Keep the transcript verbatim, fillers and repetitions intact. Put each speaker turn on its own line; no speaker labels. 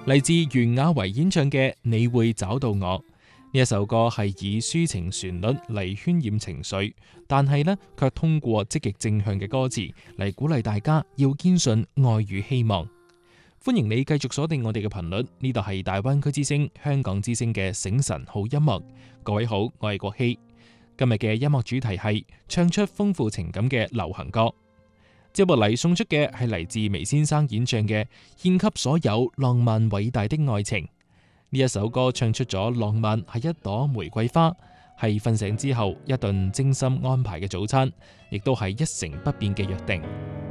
嚟自袁婭維演唱嘅《你會找到我》。呢一首歌係以抒情旋律嚟渲染情緒，但係呢卻通過積極正向嘅歌詞嚟鼓勵大家要堅信愛與希望。歡迎你繼續鎖定我哋嘅頻率，呢度係大灣區之聲、香港之聲嘅醒晨好音樂。各位好，我係國希。今日嘅音樂主題係唱出豐富情感嘅流行歌。接落嚟送出嘅係嚟自眉先生演唱嘅《獻給所有浪漫偉大的愛情》。呢一首歌唱出咗浪漫係一朵玫瑰花，係瞓醒之後一頓精心安排嘅早餐，亦都係一成不變嘅約定。